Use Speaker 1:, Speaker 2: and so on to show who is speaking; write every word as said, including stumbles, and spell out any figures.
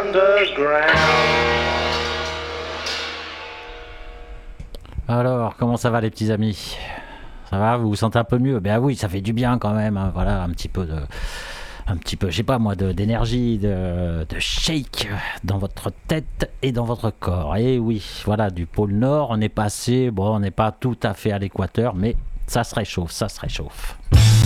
Speaker 1: underground.
Speaker 2: Alors, comment ça va les petits amis? Ça va, vous vous sentez un peu mieux? Ben oui, ça fait du bien quand même, hein. Voilà, un petit peu de... Un petit peu, je sais pas moi, de, d'énergie, de, de shake dans votre tête et dans votre corps. Et oui, voilà, du pôle Nord, on est passé, bon, on n'est pas tout à fait à l'équateur, mais ça se réchauffe, ça se réchauffe.